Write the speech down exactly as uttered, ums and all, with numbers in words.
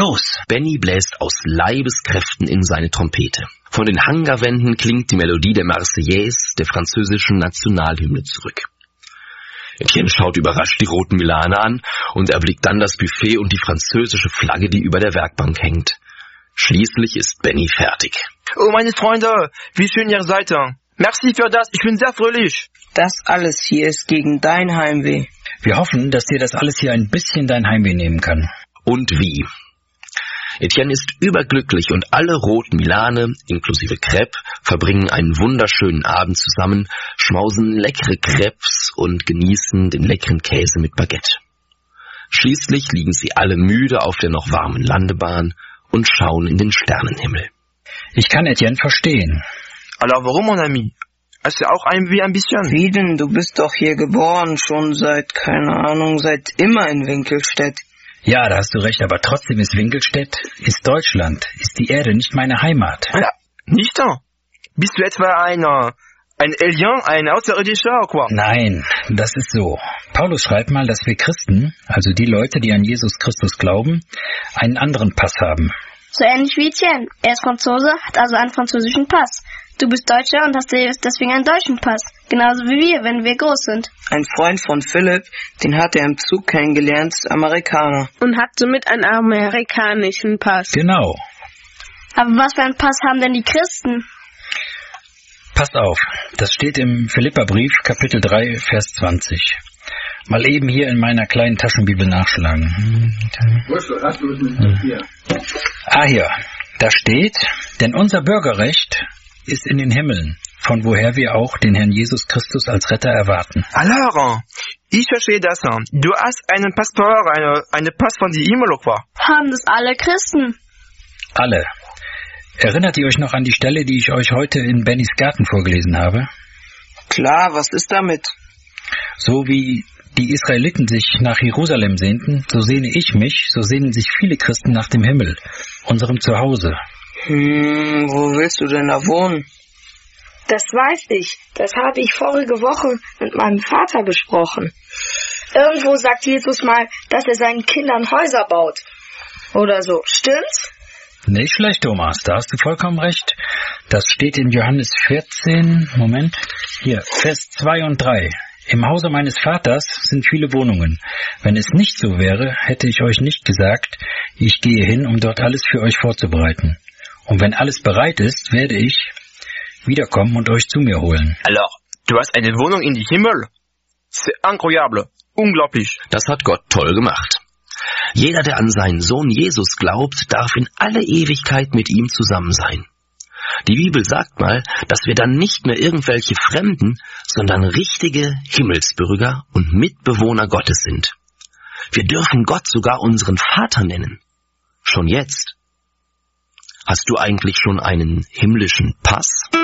Los! Benny bläst aus Leibeskräften in seine Trompete. Von den Hangarwänden klingt die Melodie der Marseillaise, der französischen Nationalhymne, zurück. Etienne schaut überrascht die roten Milaner an und erblickt dann das Buffet und die französische Flagge, die über der Werkbank hängt. Schließlich ist Benny fertig. Oh, meine Freunde, wie schön ihr seid. Merci für das, ich bin sehr fröhlich. Das alles hier ist gegen dein Heimweh. Wir hoffen, dass dir das alles hier ein bisschen dein Heimweh nehmen kann. Und wie? Etienne ist überglücklich und alle roten Milane, inklusive Crêpe, verbringen einen wunderschönen Abend zusammen, schmausen leckere Crêpes und genießen den leckeren Käse mit Baguette. Schließlich liegen sie alle müde auf der noch warmen Landebahn und schauen in den Sternenhimmel. Ich kann Etienne verstehen. Alors warum, mon ami? Hast du auch ein wie ein bisschen? Wie denn? Du bist doch hier geboren, schon seit, keine Ahnung, seit immer in Winkelstedt. Ja, da hast du recht, aber trotzdem ist Winkelstedt, ist Deutschland, ist die Erde nicht meine Heimat. Ja, nicht da. Bist du etwa ein, uh, ein Alien, ein Außerirdischer, oder quoi? Nein, das ist so. Paulus schreibt mal, dass wir Christen, also die Leute, die an Jesus Christus glauben, einen anderen Pass haben. So ähnlich wie Etienne. Er ist Franzose, hat also einen französischen Pass. Du bist Deutscher und hast deswegen einen deutschen Pass. Genauso wie wir, wenn wir groß sind. Ein Freund von Philipp, den hat er im Zug kennengelernt, ist Amerikaner. Und hat somit einen amerikanischen Pass. Genau. Aber was für einen Pass haben denn die Christen? Passt auf, das steht im Philipperbrief, Kapitel drei, Vers zwanzig. Mal eben hier in meiner kleinen Taschenbibel nachschlagen. Ah, hier, da steht, denn unser Bürgerrecht ist in den Himmeln, von woher wir auch den Herrn Jesus Christus als Retter erwarten. Alors, ich verstehe das. Du hast einen Passport, eine, eine Pass von die Himmel, oder quoi? Haben das alle Christen? Alle. Erinnert ihr euch noch an die Stelle, die ich euch heute in Bennys Garten vorgelesen habe? Klar, was ist damit? So wie die Israeliten sich nach Jerusalem sehnten, so sehne ich mich, so sehnen sich viele Christen nach dem Himmel, unserem Zuhause. Hm, wo willst du denn da wohnen? Das weiß ich. Das habe ich vorige Woche mit meinem Vater besprochen. Irgendwo sagt Jesus mal, dass er seinen Kindern Häuser baut. Oder so. Stimmt's? Nicht schlecht, Thomas. Da hast du vollkommen recht. Das steht in Johannes vierzehn, Moment, hier, Vers zwei und drei. Im Hause meines Vaters sind viele Wohnungen. Wenn es nicht so wäre, hätte ich euch nicht gesagt, ich gehe hin, um dort alles für euch vorzubereiten. Und wenn alles bereit ist, werde ich wiederkommen und euch zu mir holen. Alors, du hast eine Wohnung in die Himmel? C'est incroyable. Unglaublich. Das hat Gott toll gemacht. Jeder, der an seinen Sohn Jesus glaubt, darf in alle Ewigkeit mit ihm zusammen sein. Die Bibel sagt mal, dass wir dann nicht mehr irgendwelche Fremden, sondern richtige Himmelsbürger und Mitbewohner Gottes sind. Wir dürfen Gott sogar unseren Vater nennen. Schon jetzt. Hast du eigentlich schon einen himmlischen Pass?